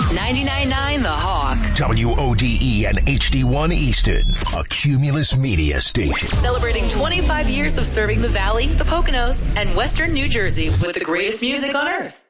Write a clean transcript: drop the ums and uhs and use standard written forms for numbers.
99.9 The Hawk. WODE and HD1 Easton, a Cumulus Media station. Celebrating 25 years of serving the Valley, the Poconos, and Western New Jersey with the greatest music on earth.